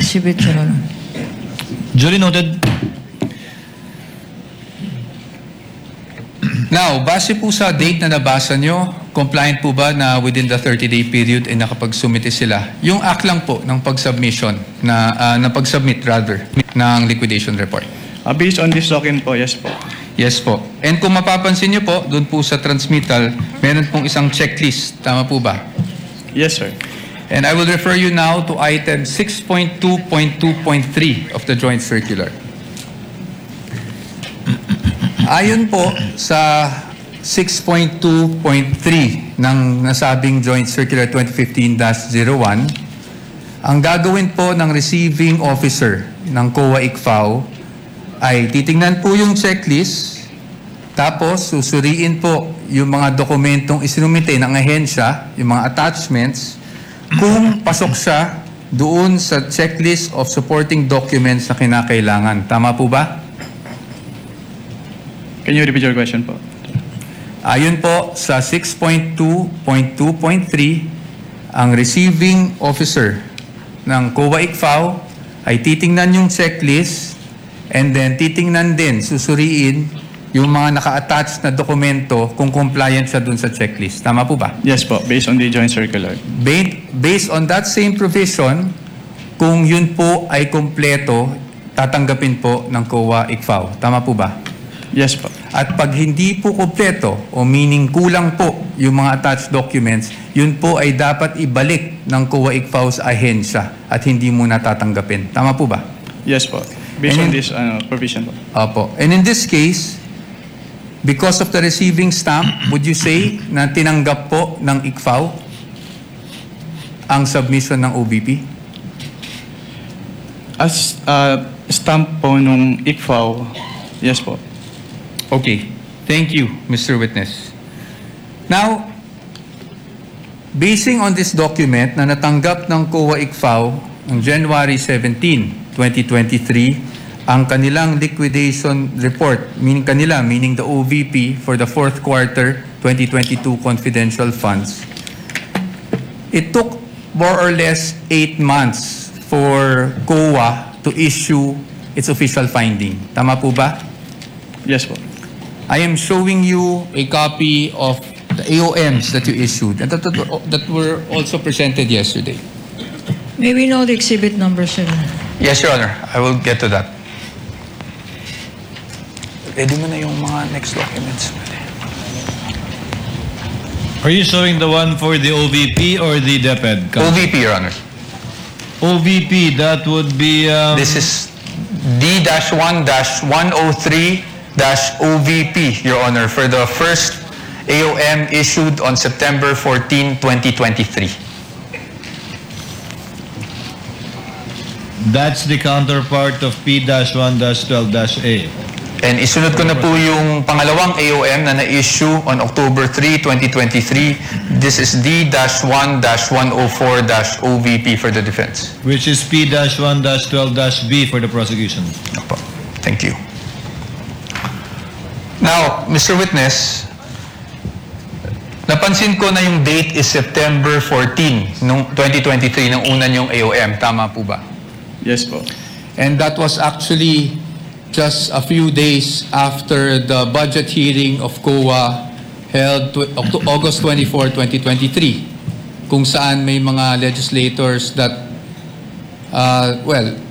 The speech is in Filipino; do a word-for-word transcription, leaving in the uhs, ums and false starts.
exhibit, Your Honor. Duly noted. Now, base po sa date na nabasa nyo, compliant po ba na within the thirty-day period ay nakapag-submit sila? Yung act lang po ng pag-submission, na, uh, na pag-submit rather, ng liquidation report. Uh, based on this document po, yes po. Yes po. And kung mapapansin nyo po, doon po sa transmittal, meron pong isang checklist. Tama po ba? Yes, sir. And I will refer you now to item six point two point two point three of the Joint Circular. Ayon po sa six point two point three ng nasabing Joint Circular twenty fifteen dash zero one, ang gagawin po ng receiving officer ng C O A I C F A O ay titingnan po yung checklist, tapos susuriin po yung mga dokumentong isinumite ng ahensya, yung mga attachments, kung pasok siya doon sa checklist of supporting documents na kinakailangan. Tama po ba? Can you repeat your question po? Ayon po sa six point two point two point three, ang receiving officer ng C O A I C F A O ay titingnan yung checklist and then titingnan din, susuriin yung mga naka-attach na dokumento kung compliant siya dun sa checklist. Tama po ba? Yes po, based on the Joint Circular. Based on that same provision, kung yun po ay kompleto, tatanggapin po ng C O A I C F A O. Tama po ba? Yes po. At pag hindi po kompleto o meaning kulang po yung mga attached documents, yun po ay dapat ibalik ng C O A I C F A O sa ahensya at hindi muna tatanggapin. Tama po ba? Yes po. Based And on in- this uh, provision po. Opo. And in this case, because of the receiving stamp, would you say na tinanggap po ng I C F A O ang submission ng O B P? As uh, stamp po nung I C F A O, yes po. Okay. Thank you, Mister Witness. Now, basing on this document na natanggap ng C O A I C F A O on January seventeenth, twenty twenty-three, ang kanilang liquidation report, meaning kanila, meaning the O V P for the fourth quarter twenty twenty-two confidential funds, it took more or less eight months for C O A to issue its official finding. Tama po ba? Yes po. I am showing you a copy of the A O Ms that you issued and that, that, were, that were also presented yesterday. May we know the exhibit number, sir? Yes, Your Honor. I will get to that. Ready mo na yung mga next documents. Are you showing the one for the O V P or the DepEd? O V P, Your Honor. O V P, that would be... Um, This is D one one oh three O V P, Your Honor, for the first A O M issued on September fourteenth, twenty twenty-three. That's the counterpart of P one twelve A. And isunod ko na po yung pangalawang A O M na na-issue on October third, twenty twenty-three. This is D one one oh four O V P for the defense. Which is P one twelve B for the prosecution. Opo. Thank you. Now, Mister Witness, napansin ko na yung date is September fourteenth, nung twenty twenty-three, nung una yung A O M. Tama po ba? Yes po. And that was actually just a few days after the budget hearing of C O A held tw- Oct- August twenty-fourth, twenty twenty-three, kung saan may mga legislators that, uh, well,